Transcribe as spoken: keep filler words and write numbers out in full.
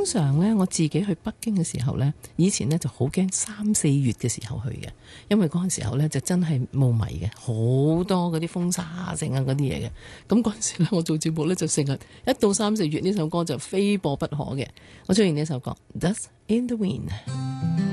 常呢，我自己去北京嘅時候呢，以前呢就好驚三四月嘅時候去嘅，因為嗰陣時候呢就真係霧霾嘅，好多嗰啲風沙聲啊嗰啲嘢嘅。咁嗰陣時呢，我做節目呢就成日一到三四月呢首歌就非播不可嘅。我中意呢首歌《Dust in the Wind》。